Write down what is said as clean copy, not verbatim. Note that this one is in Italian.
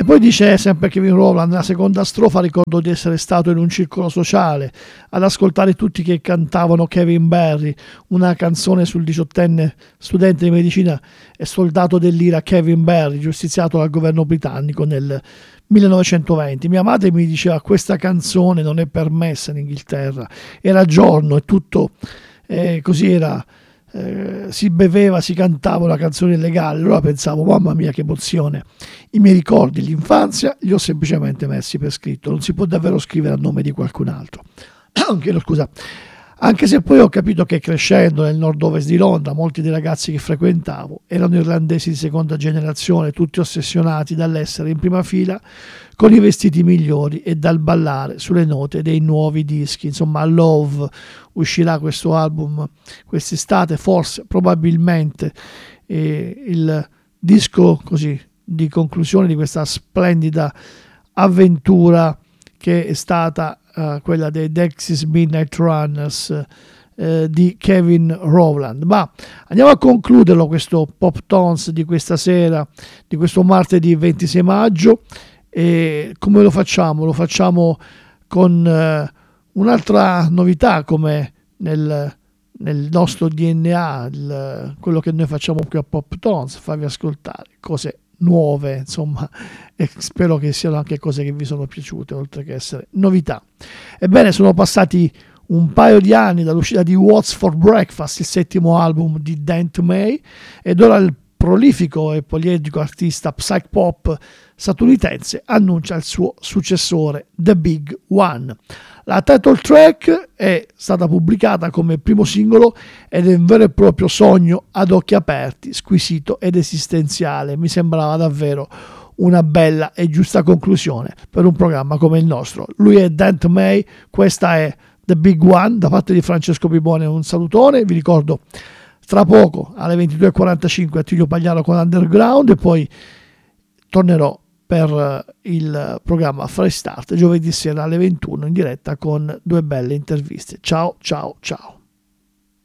poi dice sempre Kevin Rowland, nella seconda strofa: ricordo di essere stato in un circolo sociale ad ascoltare tutti che cantavano Kevin Barry, una canzone sul 18enne studente di medicina e soldato dell'IRA Kevin Barry, giustiziato dal governo britannico nel 1920. Mia madre mi diceva: questa canzone non è permessa in Inghilterra. Era giorno e tutto così era. Si beveva, si cantava una canzone illegale. Allora pensavo: mamma mia, che emozione! I miei ricordi, l'infanzia, li ho semplicemente messi per scritto. Non si può davvero scrivere a nome di qualcun altro. Scusa. Anche se poi ho capito che crescendo nel nord-ovest di Londra molti dei ragazzi che frequentavo erano irlandesi di seconda generazione, tutti ossessionati dall'essere in prima fila con i vestiti migliori e dal ballare sulle note dei nuovi dischi. Insomma, Love uscirà questo album quest'estate, forse, probabilmente il disco così di conclusione di questa splendida avventura che è stata quella dei Dexys Midnight Runners di Kevin Rowland. Ma andiamo a concluderlo questo Pop Tones di questa sera, di questo martedì 26 maggio. E come lo facciamo? Lo facciamo con un'altra novità, come nel nostro DNA, quello che noi facciamo qui a Pop Tones, farvi ascoltare cose nuove, insomma, e spero che siano anche cose che vi sono piaciute, oltre che essere novità. Ebbene, sono passati un paio di anni dall'uscita di What's for Breakfast, il 7° album di Dent May, ed ora il prolifico e poliedrico artista psych pop statunitense annuncia il suo successore, The Big One. La title track è stata pubblicata come primo singolo ed è un vero e proprio sogno ad occhi aperti, squisito ed esistenziale. Mi sembrava davvero una bella e giusta conclusione per un programma come il nostro. Lui è Dent May, questa è The Big One. Da parte di Francesco Pipone un salutone, vi ricordo tra poco alle 22:45 Attilio Pagliaro con Underground e poi tornerò per il programma Fresh Start giovedì sera alle 21 in diretta con 2 belle interviste. Ciao ciao ciao.